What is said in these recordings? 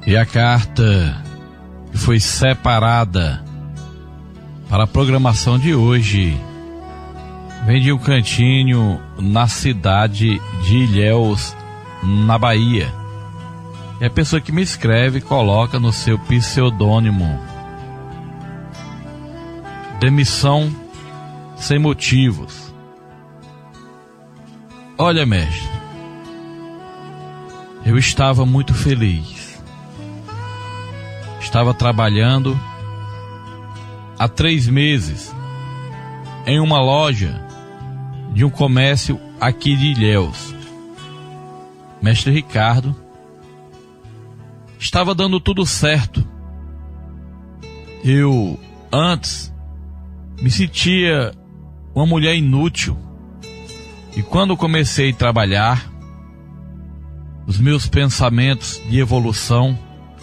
E a carta que foi separada para a programação de hoje vem de um cantinho na cidade de Ilhéus, na Bahia. E a pessoa que me escreve coloca no seu pseudônimo: demissão sem motivos. Olha, mestre, eu estava muito feliz. Estava trabalhando há 3 meses em uma loja de um comércio aqui de Ilhéus. Mestre Ricardo, estava dando tudo certo. Eu, antes, me sentia uma mulher inútil. E quando comecei a trabalhar, os meus pensamentos de evolução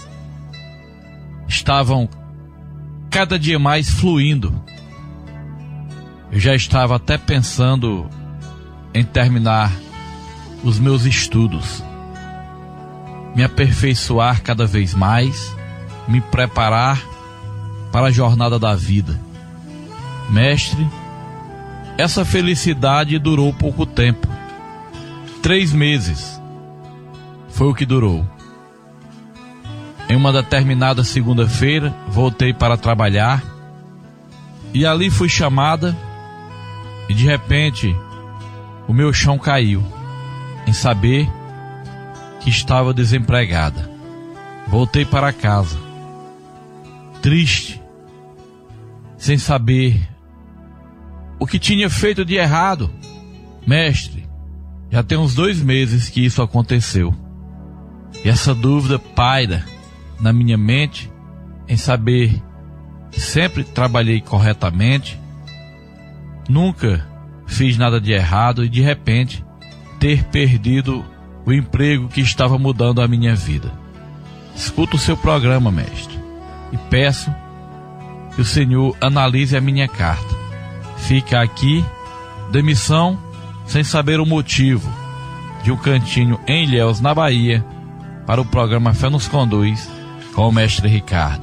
estavam cada dia mais fluindo. Eu já estava até pensando em terminar os meus estudos, me aperfeiçoar cada vez mais, me preparar para a jornada da vida. Mestre, essa felicidade durou pouco tempo. 3 meses foi o que durou. Em uma determinada segunda-feira, voltei para trabalhar e ali fui chamada e de repente o meu chão caiu em saber que estava desempregada. Voltei para casa, triste, sem saber o que tinha feito de errado. Mestre, já tem uns 2 meses que isso aconteceu. E essa dúvida paira na minha mente em saber que sempre trabalhei corretamente, nunca fiz nada de errado e de repente ter perdido o emprego que estava mudando a minha vida. Escuto o seu programa, mestre, e peço que o senhor analise a minha carta. Fica aqui, demissão sem saber o motivo, de um cantinho em Ilhéus, na Bahia, para o programa Fé nos Conduz, com o mestre Ricardo.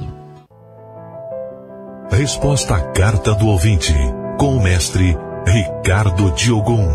Resposta à carta do ouvinte, com o mestre Ricardo Diogun.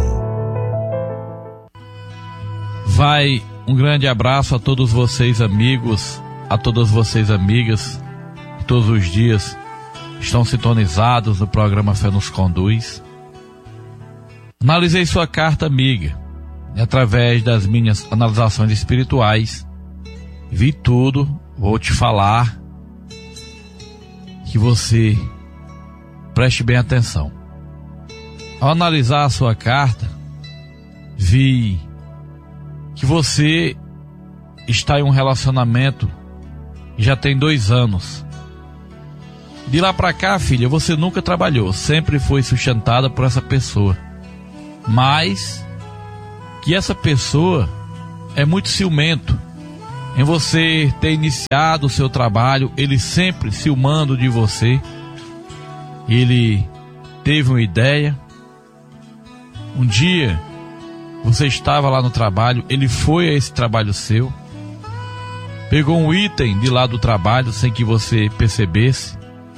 Vai um grande abraço a todos vocês, amigos, a todas vocês, amigas, que todos os dias estão sintonizados no programa Fé nos Conduz. Analisei sua carta, amiga, e através das minhas analisações espirituais, vi tudo. Vou te falar que você preste bem atenção. Ao analisar a sua carta, vi que você está em um relacionamento que já tem 2 anos. De lá pra cá, filha, você nunca trabalhou, sempre foi sustentada por essa pessoa. Mas que essa pessoa é muito ciumento em você ter iniciado o seu trabalho, ele sempre ciumando de você. Ele teve uma ideia. Um dia você estava lá no trabalho, ele foi a esse trabalho seu, pegou um item de lá do trabalho sem que você percebesse.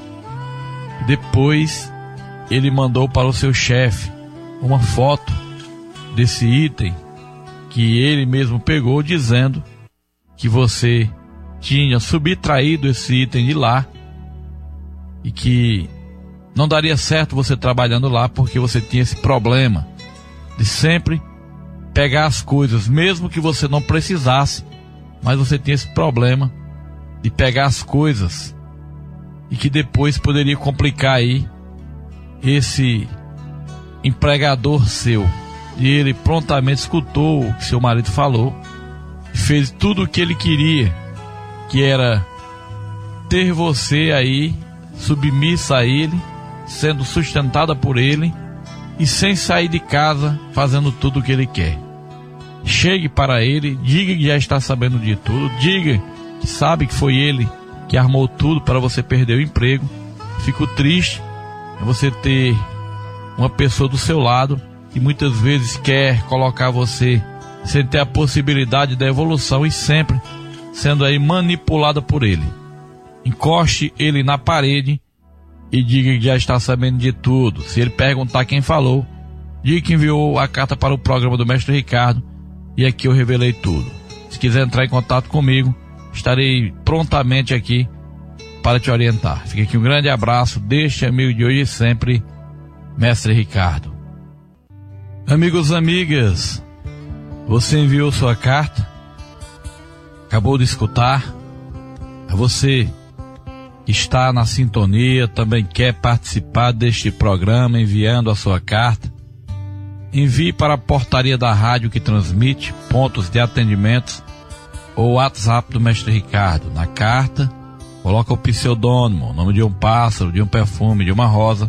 Depois ele mandou para o seu chefe uma foto desse item que ele mesmo pegou, dizendo que você tinha subtraído esse item de lá e que não daria certo você trabalhando lá porque você tinha esse problema de sempre pegar as coisas, mesmo que você não precisasse, mas você tinha esse problema de pegar as coisas e que depois poderia complicar aí esse empregador seu. E ele prontamente escutou o que seu marido falou, fez tudo o que ele queria, que era ter você aí submissa a ele, sendo sustentada por ele e sem sair de casa, fazendo tudo o que ele quer. Chegue para ele, diga que já está sabendo de tudo, diga que sabe que foi ele que armou tudo para você perder o emprego. Fico triste em você ter uma pessoa do seu lado que muitas vezes quer colocar você sem ter a possibilidade da evolução e sempre sendo aí manipulada por ele. Encoste ele na parede e diga que já está sabendo de tudo. Se ele perguntar quem falou, diga que enviou a carta para o programa do Mestre Ricardo e aqui eu revelei tudo. Se quiser entrar em contato comigo, estarei prontamente aqui para te orientar. Fica aqui um grande abraço deste amigo de hoje e sempre, Mestre Ricardo. Amigos e amigas, você enviou sua carta, acabou de escutar. A você que está na sintonia, também quer participar deste programa enviando a sua carta, envie para a portaria da rádio que transmite, pontos de atendimentos ou WhatsApp do Mestre Ricardo. Na carta, coloca o pseudônimo, o nome de um pássaro, de um perfume, de uma rosa,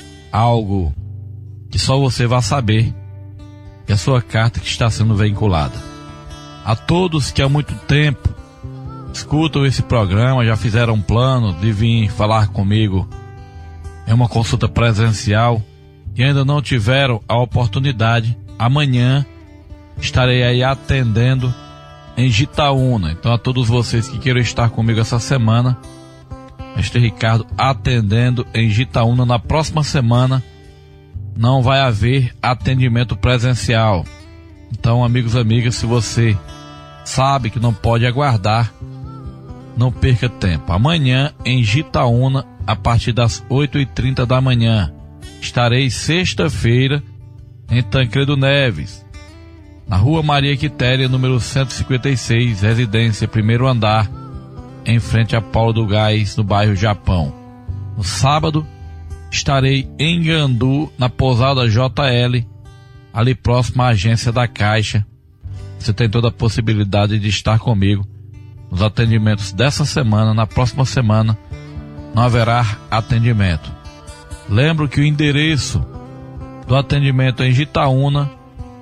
algo que só você vai saber, que é a sua carta que está sendo veiculada. A todos que há muito tempo escutam esse programa, já fizeram um plano de vir falar comigo em uma consulta presencial e ainda não tiveram a oportunidade, amanhã estarei aí atendendo em Jitaúna. Então, a todos vocês que queiram estar comigo essa semana, Mestre Ricardo atendendo em Jitaúna. Na próxima semana não vai haver atendimento presencial. Então, amigos e amigas, se você sabe que não pode aguardar, não perca tempo. Amanhã em Jitaúna, a partir das 8h30 da manhã. Estarei sexta-feira em Tancredo Neves, na Rua Maria Quitéria, número 156, residência, primeiro andar, em frente a Paulo do Gás, no bairro Japão. No sábado, estarei em Gandu, na pousada JL, ali próximo à agência da Caixa. Você tem toda a possibilidade de estar comigo nos atendimentos dessa semana. Na próxima semana não haverá atendimento. Lembro que o endereço do atendimento em Jitaúna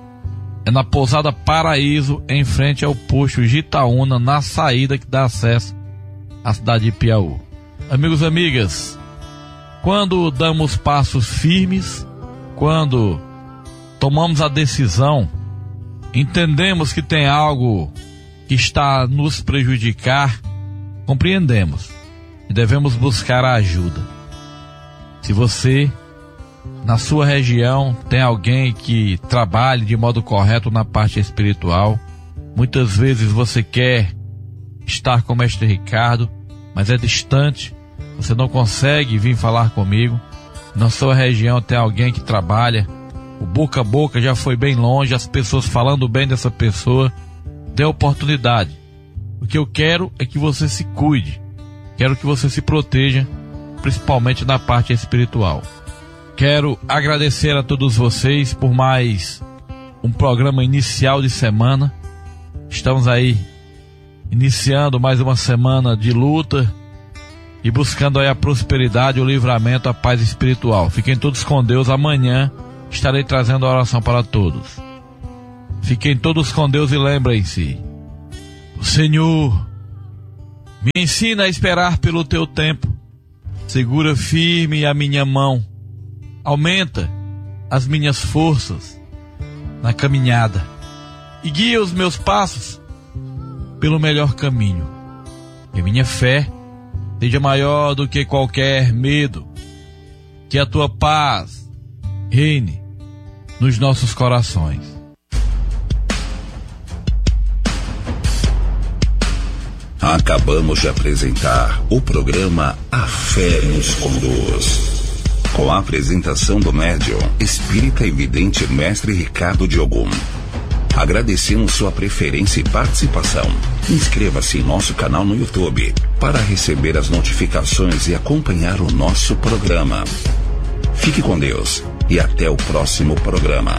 é na pousada Paraíso, em frente ao posto Jitaúna, na saída que dá acesso à cidade de Piauí. Amigos e amigas, quando damos passos firmes, quando tomamos a decisão, entendemos que tem algo que está a nos prejudicar, compreendemos e devemos buscar a ajuda. Se você, na sua região, tem alguém que trabalhe de modo correto na parte espiritual, muitas vezes você quer estar com o Mestre Ricardo, mas é distante, você não consegue vir falar comigo. Na sua região tem alguém que trabalha, o boca a boca já foi bem longe, as pessoas falando bem dessa pessoa, dê oportunidade. O que eu quero é que você se cuide, quero que você se proteja, principalmente na parte espiritual. Quero agradecer a todos vocês por mais um programa inicial de semana. Estamos aí iniciando mais uma semana de luta e buscando aí a prosperidade, o livramento, a paz espiritual. Fiquem todos com Deus. Amanhã estarei trazendo a oração para todos. Fiquem todos com Deus e lembrem-se: o Senhor me ensina a esperar pelo teu tempo. Segura firme a minha mão. Aumenta as minhas forças na caminhada e guia os meus passos pelo melhor caminho. Que a minha fé seja maior do que qualquer medo. Que a tua paz reine nos nossos corações. Acabamos de apresentar o programa A Fé nos Conduz, com a apresentação do médium espírita e vidente Mestre Ricardo de Ogum. Agradecemos sua preferência e participação. Inscreva-se em nosso canal no YouTube para receber as notificações e acompanhar o nosso programa. Fique com Deus e até o próximo programa.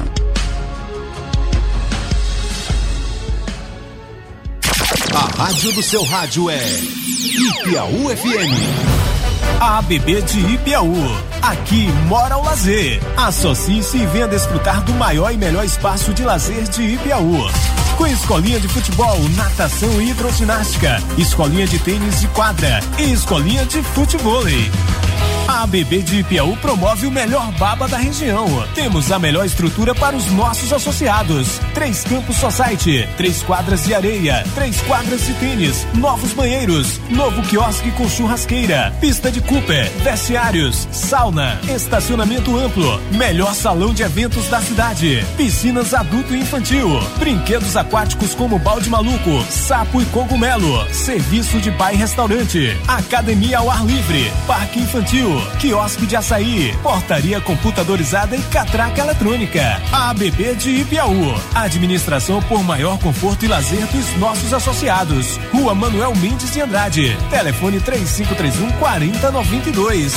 A rádio do seu rádio é Ipiaú FM. A ABB de Ipiaú. Aqui mora o lazer. Associe-se e venha desfrutar do maior e melhor espaço de lazer de Ipiaú. Com escolinha de futebol, natação e hidroginástica, escolinha de tênis de quadra e escolinha de futevôlei. A ABB de Ipiaú promove o melhor baba da região. Temos a melhor estrutura para os nossos associados. 3 campos society, 3 quadras de areia, 3 quadras de tênis, novos banheiros, novo quiosque com churrasqueira, pista de Cooper, vestiários, sauna, estacionamento amplo, melhor salão de eventos da cidade, piscinas adulto e infantil, brinquedos aquáticos como balde maluco, sapo e cogumelo, serviço de bar e restaurante, academia ao ar livre, parque infantil, quiosque de açaí, portaria computadorizada e catraca eletrônica. A ABB de Ipiaú. Administração por maior conforto e lazer dos nossos associados. Rua Manuel Mendes de Andrade. Telefone 3531-4092.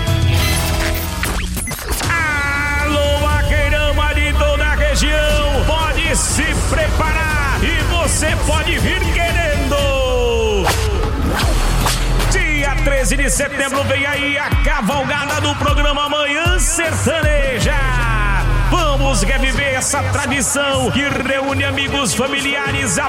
Alô, vaqueirama de toda a região, pode se preparar e você pode vir querendo. Dia 13 de setembro vem aí a cavalgada do programa Manhã Sertaneja. Vamos reviver essa tradição que reúne amigos, familiares,